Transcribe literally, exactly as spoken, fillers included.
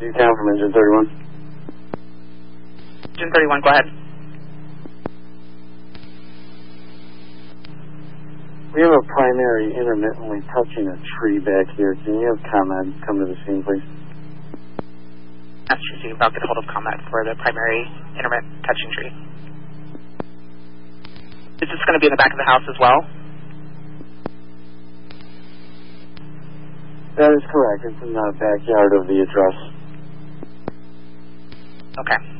Town from Engine thirty-one. Engine thirty-one, go ahead. We have a primary intermittently touching a tree back here. Can you have ComEd come to the scene, please? Massachusetts, about get hold of ComEd for the primary intermittent touching tree. Is this going to be in the back of the house as well? That is correct. It's in the backyard of the address. Okay.